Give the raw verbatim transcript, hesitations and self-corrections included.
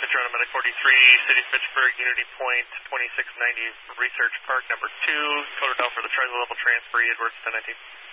Patrona Medic forty-three, City of Fitchburg, Unity Point, twenty-six ninety Research Park, number two, coded out for the Charlie level transfer, Edwards ten nineteen.